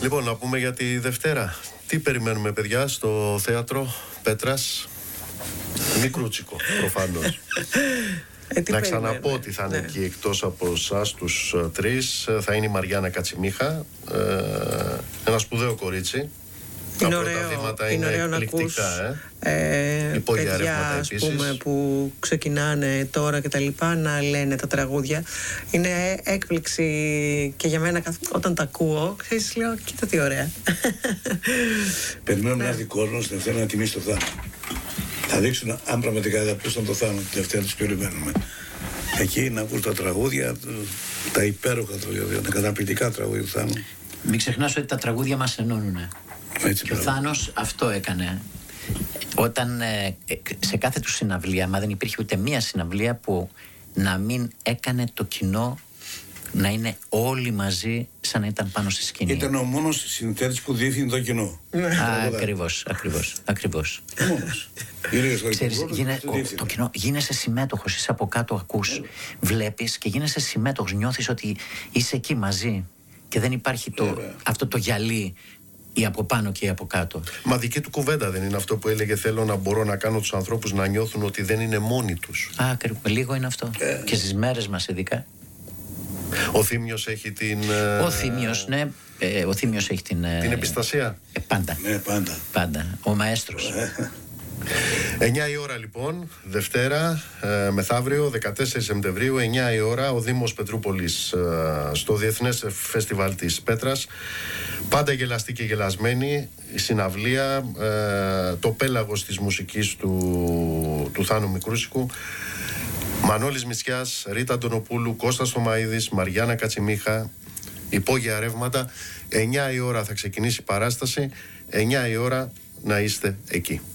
Λοιπόν, να πούμε για τη Δευτέρα. Τι περιμένουμε, παιδιά, στο θέατρο Πέτρας? Μικρούτσικο, προφανώς. Να ξαναπώ ότι θα είναι εκεί, εκτός από εσάς τους τρεις, θα είναι η Μαριάννα Κατσιμίχα, ένα σπουδαίο κορίτσι. Τα πρώτα βήματα είναι εκπληκτικά. Παιδιά, ας πούμε, που ξεκινάνε τώρα και τα λοιπά, να λένε τα τραγούδια. Είναι έκπληξη και για μένα όταν τα ακούω. Ξέρεις, λέω, κοίτα τι ωραία. Περιμένουμε να έρθει κόσμος την Δευτέρα να τιμήσει το θάνατο. Θα δείξουν αν πραγματικά αγαπούσαν το θάνατο την Δευτέρα, τους περιμένουμε. Εκεί να ακούς τα τραγούδια, τα υπέροχα τραγούδια, τα καταπληκτικά τραγούδια του Θάνου. Μην ξεχνάς ότι τα τραγούδια μας ενώνουν. Και ο Θάνος αυτό έκανε. Όταν σε κάθε του συναυλία, μα δεν υπήρχε ούτε μία συναυλία που να μην έκανε το κοινό να είναι όλοι μαζί σαν να ήταν πάνω στη σκηνή. Ήταν ο μόνος συνθέτης που διεύθυνε το κοινό. Ακριβώς. Μόνος. Ξέρεις, το κοινό, γίνεσαι συμμέτοχος, είσαι από κάτω, ακούς, βλέπεις και γίνεσαι συμμέτοχος, νιώθεις ότι είσαι εκεί μαζί και δεν υπάρχει αυτό το γυαλί ή από πάνω και ή από κάτω. Μα δική του κουβέντα δεν είναι αυτό που έλεγε? Θέλω να μπορώ να κάνω τους ανθρώπους να νιώθουν ότι δεν είναι μόνοι τους. Λίγο είναι αυτό. Και στις μέρες μας ειδικά. Ο Θήμιος έχει την... Ο Θήμιος, ναι. Ο Θήμιος έχει την επιστασία. Πάντα. Ναι, πάντα. Ο μαέστρος. 9 η ώρα λοιπόν, Δευτέρα, μεθαύριο, 14 Σεπτεμβρίου, 9 η ώρα, ο Δήμος Πετρούπολης, στο Διεθνές Φεστιβάλ της Πέτρας. Πάντα γελαστή και γελασμένη η συναυλία, το πέλαγος της μουσικής του Θάνου Μικρούσικου. Μανώλης Μητσιάς, Ρίτα Αντωνοπούλου, Κώστας Θωμαΐδης, Μαριάννα Κατσιμίχα, υπόγεια ρεύματα. 9 η ώρα θα ξεκινήσει η παράσταση, 9 η ώρα να είστε εκεί.